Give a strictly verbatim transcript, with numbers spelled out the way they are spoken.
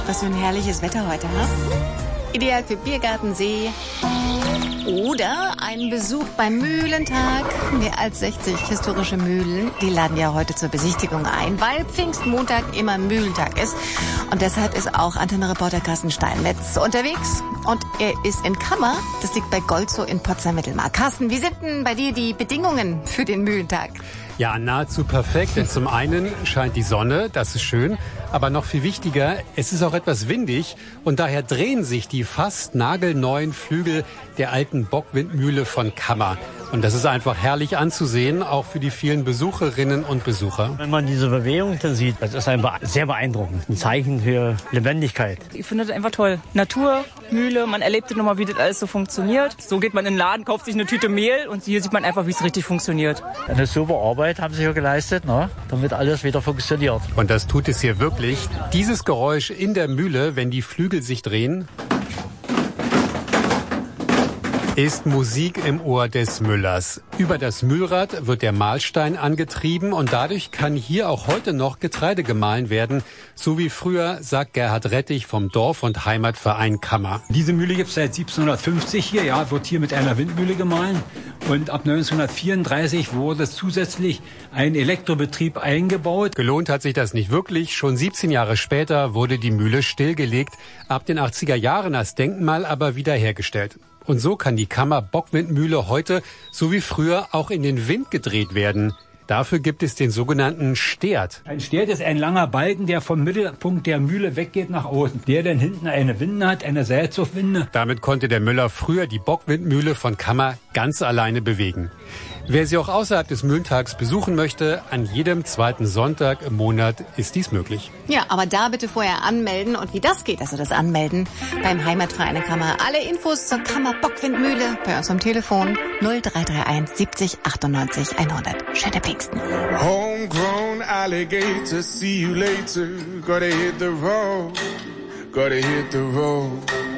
Was für ein herrliches Wetter heute, ne? Ideal für Biergarten, See oder einen Besuch beim Mühlentag. Mehr als sechzig historische Mühlen, die laden ja heute zur Besichtigung ein, weil Pfingstmontag immer Mühlentag ist. Und deshalb ist auch Antenne-Reporter Carsten Steinmetz unterwegs. Und er ist in Kammer, das liegt bei Golzow in Potsdam-Mittelmark. Carsten, wie sind denn bei dir die Bedingungen für den Mühlentag? Ja, nahezu perfekt, denn zum einen scheint die Sonne, das ist schön, aber noch viel wichtiger, es ist auch etwas windig und daher drehen sich die fast nagelneuen Flügel der alten Bockwindmühle von Kammer. Und das ist einfach herrlich anzusehen, auch für die vielen Besucherinnen und Besucher. Wenn man diese Bewegung dann sieht, das ist einfach sehr beeindruckend. Ein Zeichen für Lebendigkeit. Ich finde das einfach toll. Natur, Mühle, man erlebt es nochmal, wie das alles so funktioniert. So geht man in den Laden, kauft sich eine Tüte Mehl und hier sieht man einfach, wie es richtig funktioniert. Eine super Arbeit haben sie hier geleistet, ne? Damit alles wieder funktioniert. Und das tut es hier wirklich. Dieses Geräusch in der Mühle, wenn die Flügel sich drehen, ist Musik im Ohr des Müllers. Über das Mühlrad wird der Mahlstein angetrieben und dadurch kann hier auch heute noch Getreide gemahlen werden, so wie früher, sagt Gerhard Rettich vom Dorf- und Heimatverein Kammer. Diese Mühle gibt es seit siebzehnhundertfünfzig hier, ja, wird hier mit einer Windmühle gemahlen und ab neunzehnhundertvierunddreißig wurde zusätzlich ein Elektrobetrieb eingebaut. Gelohnt hat sich das nicht wirklich. Schon siebzehn Jahre später wurde die Mühle stillgelegt, ab den achtziger Jahren als Denkmal aber wiederhergestellt. Und so kann die Kammer Bockwindmühle heute, so wie früher, auch in den Wind gedreht werden. Dafür gibt es den sogenannten Stert. Ein Stert ist ein langer Balken, der vom Mittelpunkt der Mühle weggeht nach außen. Der dann hinten eine Winde hat, eine Seilzugwinde. Damit konnte der Müller früher die Bockwindmühle von Kammer ganz alleine bewegen. Wer sie auch außerhalb des Mühlentags besuchen möchte, an jedem zweiten Sonntag im Monat ist dies möglich. Ja, aber da bitte vorher anmelden. Und wie das geht, also das Anmelden beim Heimatverein der Kammer. Alle Infos zur Kammer Bockwindmühle bei uns am Telefon null drei drei eins siebzig achtundneunzig hundert. Schöne Pfingsten. Homegrown alligator, see you later. Gotta hit the road, gotta hit the road.